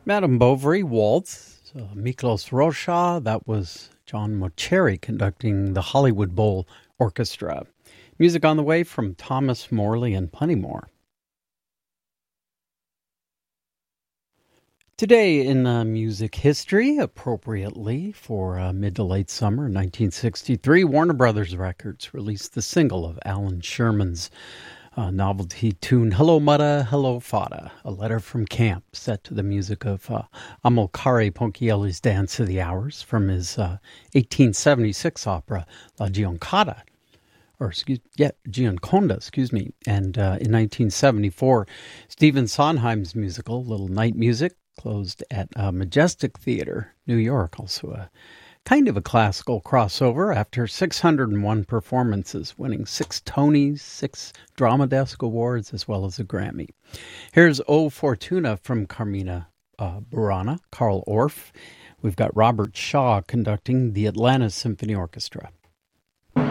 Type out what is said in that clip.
Madame Bovary Waltz, Miklos Rocha, that was John Mocheri conducting the Hollywood Bowl Orchestra. Music on the way from Thomas Morley and plenty more. Today in music history, appropriately for mid to late summer 1963, Warner Brothers Records released the single of Alan Sherman's novelty tune Hello Mutta, Hello Fata, a letter from camp, set to the music of Amilcare Ponchielli's Dance of the Hours from his 1876 opera La Gioconda. Gioconda. And in 1974, Stephen Sondheim's musical Little Night Music closed at Majestic Theater, New York. Also a kind of a classical crossover after 601 performances, winning 6 Tonys, 6 Drama Desk Awards, as well as a Grammy. Here's O Fortuna from Carmina Burana, Carl Orff. We've got Robert Shaw conducting the Atlanta Symphony Orchestra.